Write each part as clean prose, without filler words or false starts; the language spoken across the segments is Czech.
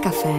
Café.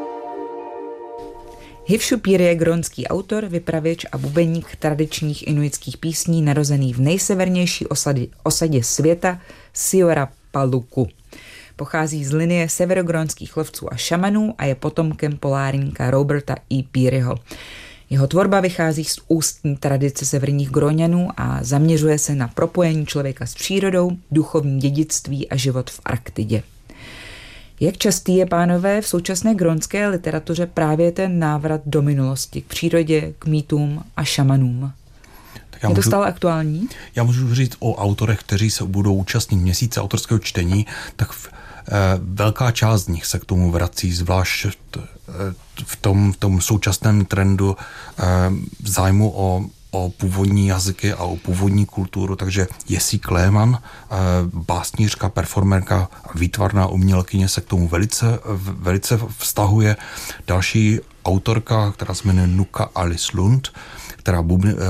Hivšupír je grónský autor, vypravěč a bubeník tradičních inuitských písní, narozený v nejsevernější osadě světa Siorapalluku. Pochází z linie severogrónských lovců a šamanů a je potomkem polárníka Roberta E. Pearyho. Jeho tvorba vychází z ústní tradice severních Gróňanů a zaměřuje se na propojení člověka s přírodou, duchovní dědictví a život v Arktidě. Jak častý je, pánové, v současné grónské literatuře právě ten návrat do minulosti, k přírodě, k mýtům a šamanům? Je to stále aktuální? Já můžu říct o autorech, kteří se budou účastnit měsíce autorského čtení, tak velká část z nich se k tomu vrací, zvlášť v tom současném trendu zájmu o původní jazyky a o původní kulturu, takže Jessie Kleeman, básnířka, performerka a výtvarná umělkyně se k tomu velice vztahuje. Další autorka, která se jmenuje Nuka Alice Lund, která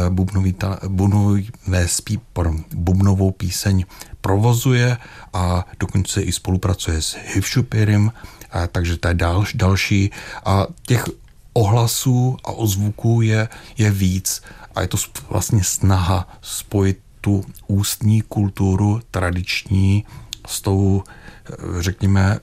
bubnovou píseň provozuje a dokonce i spolupracuje s Hivšupírem, takže to je další. A těch ohlasů a ozvuků je víc a je to vlastně snaha spojit tu ústní kulturu tradiční s tou, řekněme,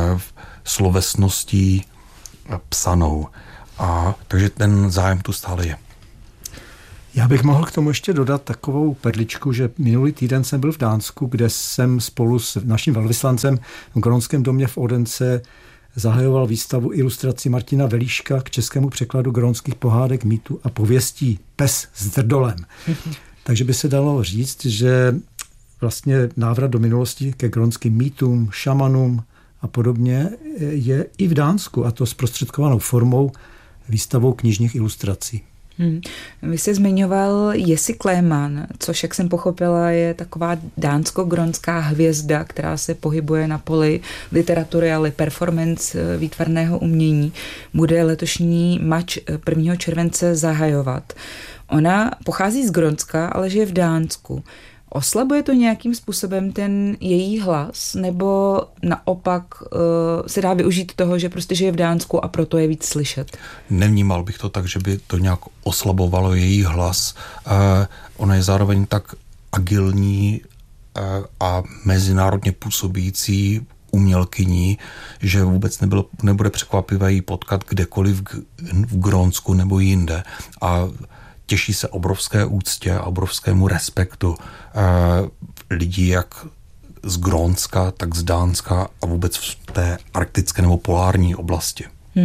slovesností psanou. A takže ten zájem tu stále je. Já bych mohl k tomu ještě dodat takovou perličku, že minulý týden jsem byl v Dánsku, kde jsem spolu s naším velvyslancem v Grónském domě v Odence zahajoval výstavu ilustrací Martina Velíška k českému překladu grónských pohádek, mýtů a pověstí Pes s drdolem. Takže by se dalo říct, že vlastně návrat do minulosti ke grónským mýtům, šamanům a podobně je i v Dánsku, a to zprostředkovanou formou výstavou knižních ilustrací. Vy jste zmiňoval Jessie Kleeman, což, jak jsem pochopila, je taková dánsko-grónská hvězda, která se pohybuje na poli literatury, ale performance výtvarného umění. Bude letošní mač 1. července zahajovat. Ona pochází z Grónska, ale žije v Dánsku. Oslabuje to nějakým způsobem ten její hlas, nebo naopak se dá využít toho, že prostě žije v Dánsku a proto je víc slyšet? Nevnímal bych to tak, že by to nějak oslabovalo její hlas. Ona je zároveň tak agilní a mezinárodně působící umělkyní, že vůbec nebude překvapivé jí potkat kdekoliv v Grónsku nebo jinde. A těší se obrovské úctě a obrovskému respektu lidí jak z Grónska, tak z Dánska a vůbec v té arktické nebo polární oblasti.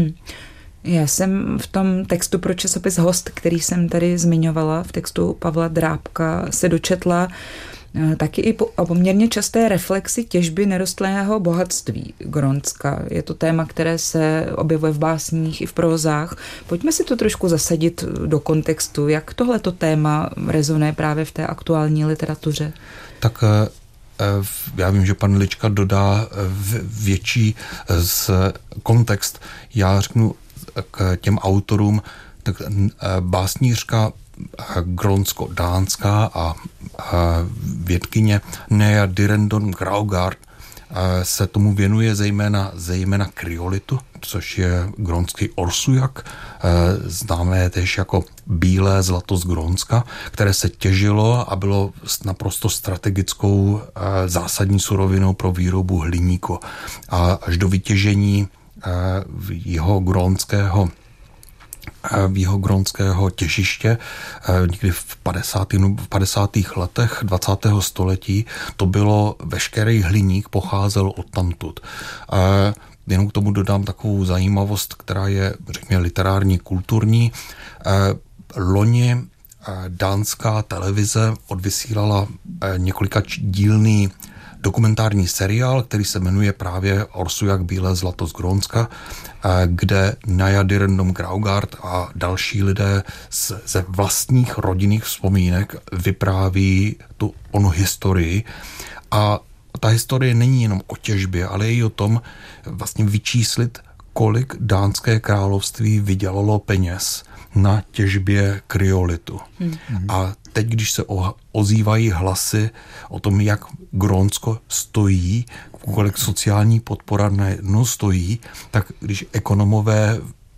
Já jsem v tom textu pro časopis Host, který jsem tady zmiňovala, v textu Pavla Drábka, se dočetla taky i o poměrně časté reflexi těžby nerostlého bohatství Grónska. Je to téma, které se objevuje v básních i v prózách. Pojďme si to trošku zasadit do kontextu. Jak tohleto téma rezonuje právě v té aktuální literatuře? Tak já vím, že pan Lička dodá větší kontext. Já řeknu k těm autorům, tak básnířka grónsko-dánská a vědkyně Nea Direndon Graugard se tomu věnuje zejména kryolitu, což je grónský orsujak, známé též jako bílé zlato z Grónska, které se těžilo a bylo naprosto strategickou zásadní surovinou pro výrobu hliníku. A až do vytěžení jeho grónského těžiště někdy v 50. letech 20. století to bylo veškerý hliník pocházel odtamtud. Jenom k tomu dodám takovou zajímavost, která je, řekněme, literární, kulturní. Loni dánská televize odvysílala několikadílný dokumentární seriál, který se jmenuje právě Orsujak bílé zlato z Grónska, kde Nea Direndon Graugard a další lidé ze vlastních rodinných vzpomínek vypráví tu onu historii. A ta historie není jenom o těžbě, ale i o tom vlastně vyčíslit, kolik dánské království vydělalo peněz na těžbě kryolitu. A teď, když se ozývají hlasy o tom, jak Grónsko stojí, kolik sociální podpora najednou stojí, tak když ekonomové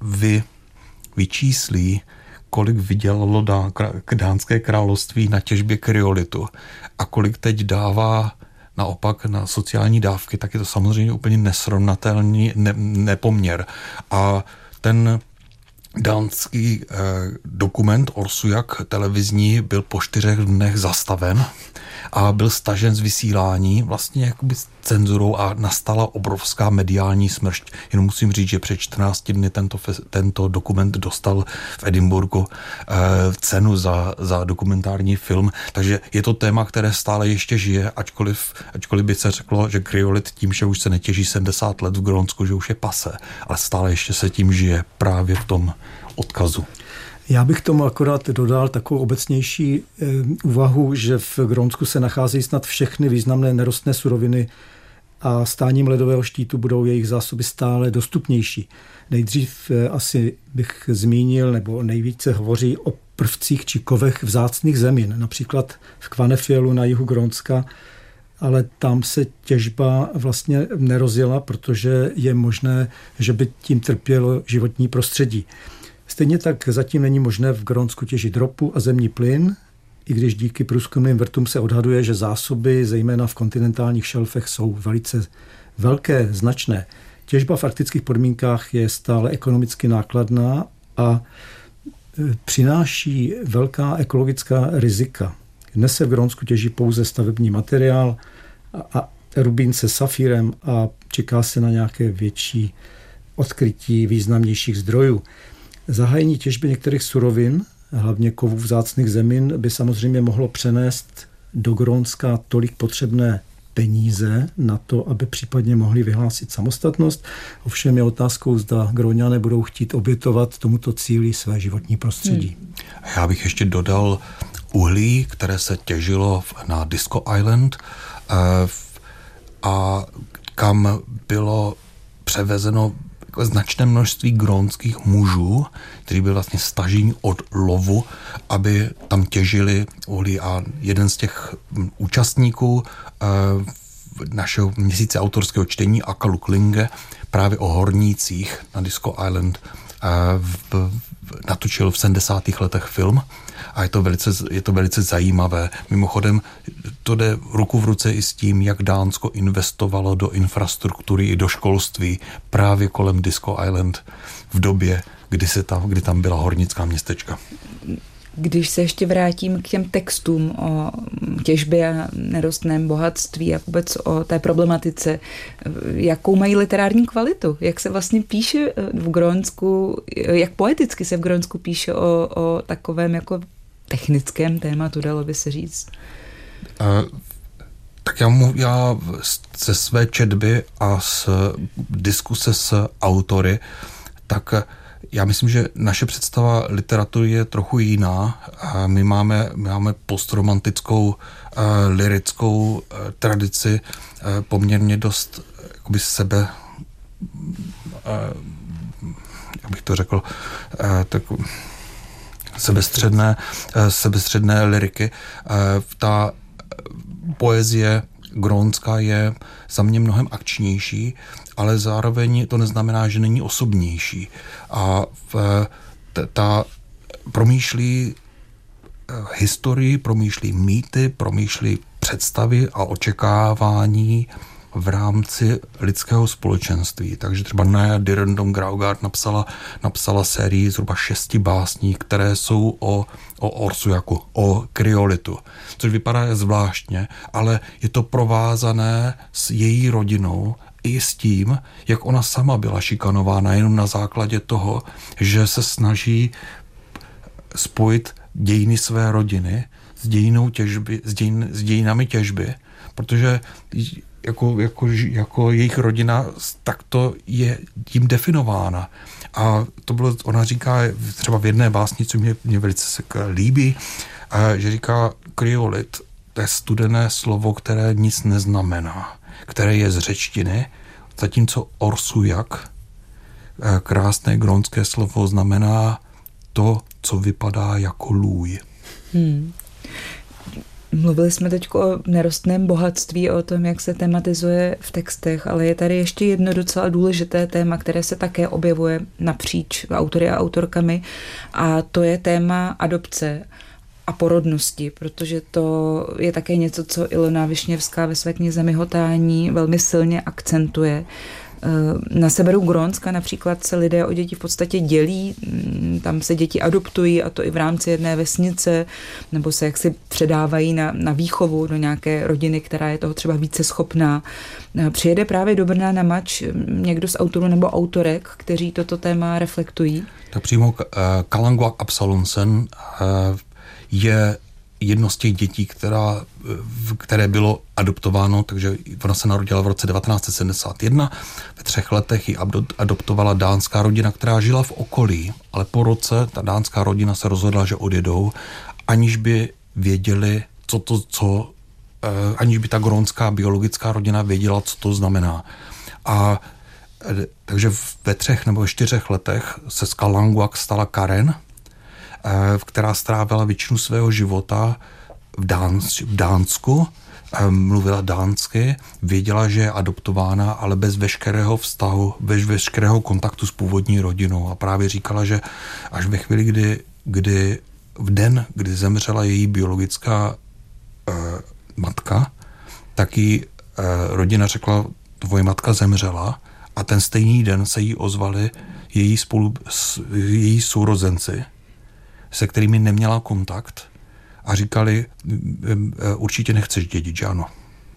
vyčíslí, kolik vydělalo dánské království na těžbě kryolitu a kolik teď dává naopak na sociální dávky, tak je to samozřejmě úplně nesrovnatelný nepoměr. A ten dánský dokument OrsuJak televizní byl po 4 dnech zastaven a byl stažen z vysílání vlastně jakoby s cenzurou a nastala obrovská mediální smršť. Jenom musím říct, že před 14 dny tento dokument dostal v Edinburghu cenu za dokumentární film, takže je to téma, které stále ještě žije, ačkoliv by se řeklo, že kryolit tím, že už se netěží 70 let v Grónsku, že už je pase, ale stále ještě se tím žije právě v tom odkazu. Já bych tomu akorát dodal takovou obecnější úvahu, že v Grónsku se nacházejí snad všechny významné nerostné suroviny a stáním ledového štítu budou jejich zásoby stále dostupnější. Nejdřív asi bych zmínil, nebo nejvíce hovoří o prvcích či kovech vzácných zemin, například v Kvanefjellu na jihu Grónska, ale tam se těžba vlastně nerozjela, protože je možné, že by tím trpělo životní prostředí. Stejně tak zatím není možné v Grónsku těžit ropu a zemní plyn, i když díky průzkumným vrtům se odhaduje, že zásoby, zejména v kontinentálních šelfech, jsou velice velké, značné. Těžba v arktických podmínkách je stále ekonomicky nákladná a přináší velká ekologická rizika. Dnes se v Grónsku těží pouze stavební materiál a rubín se safírem a čeká se na nějaké větší odkrytí významnějších zdrojů. Zahájení těžby některých surovin, hlavně kovů vzácných zemin, by samozřejmě mohlo přenést do Grónska tolik potřebné peníze na to, aby případně mohli vyhlásit samostatnost. Ovšem je otázkou, zda Gróňané budou chtít obětovat tomuto cíli své životní prostředí. Já bych ještě dodal uhlí, které se těžilo na Disco Island a kam bylo převezeno značné množství grónských mužů, kteří byli vlastně stažení od lovu, aby tam těžili uhlí. A jeden z těch účastníků našeho měsíce autorského čtení, Akalu Klinge, právě o hornících na Disco Island natočil v 70. letech film a je to velice zajímavé. Mimochodem, to jde ruku v ruce i s tím, jak Dánsko investovalo do infrastruktury i do školství právě kolem Disco Island v době, kdy tam byla hornická městečka. Když se ještě vrátím k těm textům o těžbě a nerostném bohatství a vůbec o té problematice, jakou mají literární kvalitu, jak se vlastně píše v Grónsku, jak poeticky se v Grónsku píše o takovém jako technickém tématu, dalo by se říct. Tak já ze své četby a z diskuse s autory, tak já myslím, že naše představa literatury je trochu jiná. My máme postromantickou lyrickou tradici, poměrně dost jakoby jak bych to řekl, tak sebestředné lyriky. Ta poezie grónská je za mě mnohem akčnější, ale zároveň to neznamená, že není osobnější. A ta promýšlí historii, promýšlí mýty, promýšlí představy a očekávání v rámci lidského společenství. Takže třeba Naja Dirndom Graugard napsala sérii zhruba 6 básní, které jsou o Orsujaku, o kryolitu, což vypadá zvláštně, ale je to provázané s její rodinou i s tím, jak ona sama byla šikanována jenom na základě toho, že se snaží spojit dějiny své rodiny s dějinami těžby, protože jako jejich rodina, tak to je tím definována. A to bylo, ona říká třeba v jedné básni, co mě velice líbí, že říká kryolit, to je studené slovo, které nic neznamená, které je z řečtiny, zatímco Orsujak krásné grónské slovo znamená to, co vypadá jako lůj. Mluvili jsme teď o nerostném bohatství, o tom, jak se tematizuje v textech, ale je tady ještě jedno docela důležité téma, které se také objevuje napříč autory a autorkami, a to je téma adopce a porodnosti, protože to je také něco, co Ilona Višněvská ve své knize Myhotání velmi silně akcentuje. Na severu Grónska například se lidé o děti v podstatě dělí, tam se děti adoptují, a to i v rámci jedné vesnice, nebo se jaksi předávají na výchovu do nějaké rodiny, která je toho třeba více schopná. Přijede právě do Brna na mač někdo z autorů nebo autorek, kteří toto téma reflektují? Tak přímo Kalanguaq Absalonsen je jedno z těch dětí, které bylo adoptováno, takže ona se narodila v roce 1971. Ve 3 letech ji adoptovala dánská rodina, která žila v okolí, ale po roce ta dánská rodina se rozhodla, že odjedou, aniž by věděli, aniž by ta grónská biologická rodina věděla, co to znamená. A takže ve 3 nebo 4 letech se z Kalanguaq stala Karen, která strávila většinu svého života v Dánsku, mluvila dánsky, věděla, že je adoptována, ale bez veškerého vztahu, bez veškerého kontaktu s původní rodinou. A právě říkala, že až ve chvíli, kdy v den, kdy zemřela její biologická matka, tak jí rodina řekla, tvoje matka zemřela, a ten stejný den se jí ozvali její sourozenci, se kterými neměla kontakt, a říkali, určitě nechceš dědit, že ano.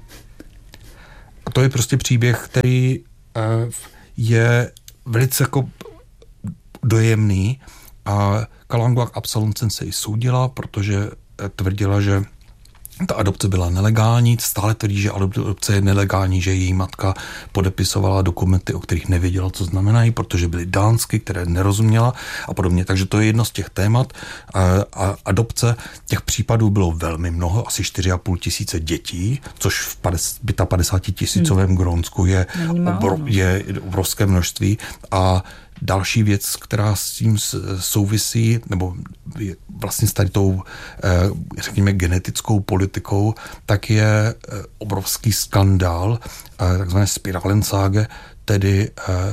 A to je prostě příběh, který je velice jako dojemný, a Kalanguaq Absalonsen se i soudila, protože tvrdila, že ta adopce byla nelegální, stále tvrdí, že adopce je nelegální, že její matka podepisovala dokumenty, o kterých nevěděla, co znamenají, protože byly dánsky, které nerozuměla a podobně. Takže to je jedno z těch témat. A adopce, těch případů bylo velmi mnoho, asi 4,5 tisíce dětí, což v 50 000 Grónsku je obrovské množství. A další věc, která s tím souvisí, nebo vlastně s tady tou, řekněme, genetickou politikou, tak je obrovský skandál, takzvané Spiralensage, tedy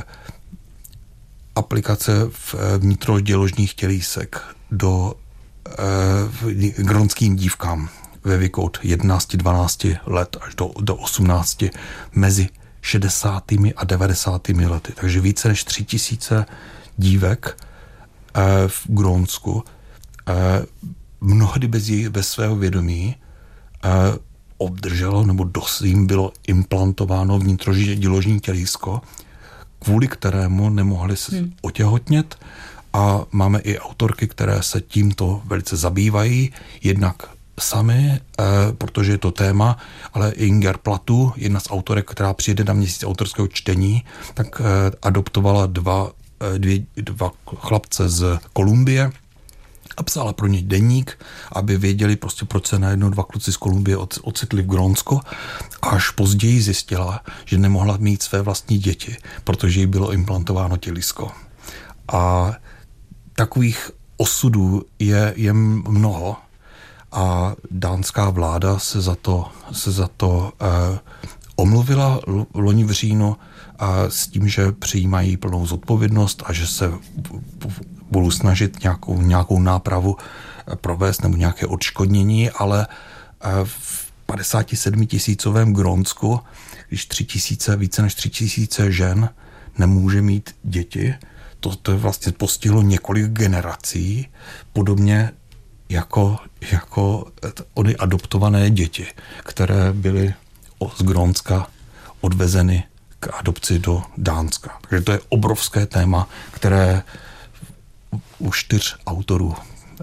aplikace vnitroděložních tělísek do grónským dívkám ve věku od 11-12 let až do 18 mezi 60. a 90. lety. Takže více než 3000 dívek v Grónsku mnohdy bez svého vědomí obdrželo, nebo jim bylo implantováno vnitroděložní tělísko, kvůli kterému nemohli se otěhotnět. A máme i autorky, které se tímto velice zabývají, jednak sami, protože je to téma, ale Inger Platu, jedna z autorek, která přijede na měsíc autorského čtení, tak adoptovala dva chlapce z Kolumbie a psala pro ně deník, aby věděli prostě, proč se najednou 2 kluci z Kolumbie ocitli v Grónsku. A až později zjistila, že nemohla mít své vlastní děti, protože jí bylo implantováno tělísko. A takových osudů je mnoho. A dánská vláda se za to omluvila loni v říjnu s tím, že přijímají plnou zodpovědnost a že se budou snažit nějakou nápravu provést nebo nějaké odškodnění, ale v 57 000 Grónsku, když více než 3000 žen nemůže mít děti, to je vlastně postihlo několik generací, podobně jako ony adoptované děti, které byly z Grónska odvezeny k adopci do Dánska. Takže to je obrovské téma, které u 4 autorů v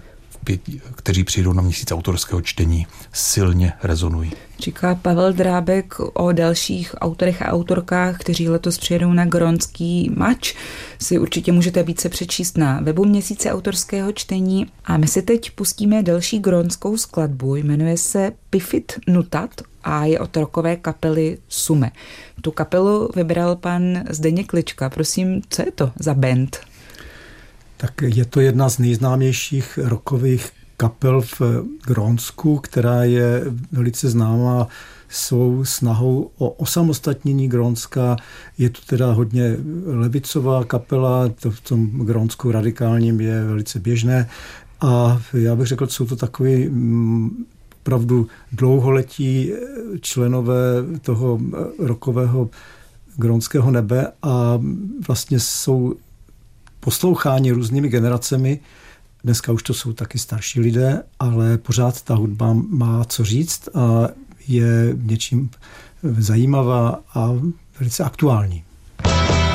kteří přijdou na měsíc autorského čtení, silně rezonují. Říká Pavel Drábek o dalších autorech a autorkách, kteří letos přijedou na Grónský mač. Si určitě můžete více přečíst na webu Měsíce autorského čtení. A my si teď pustíme další grónskou skladbu. Jmenuje se Pifit Nutat a je od rockové kapely Sume. Tu kapelu vybral pan Zdeněk Lička. Prosím, co je to za band? Tak je to jedna z nejznámějších rockových kapel v Grónsku, která je velice známá svou snahou o osamostatnění Grónska. Je to teda hodně levicová kapela, to v tom Grónsku radikálním je velice běžné. A já bych řekl, jsou to takový opravdu dlouholetí členové toho rockového grónského nebe a vlastně jsou posloucháni různými generacemi. Dneska už to jsou taky starší lidé, ale pořád ta hudba má co říct a je něčím zajímavá a velice aktuální.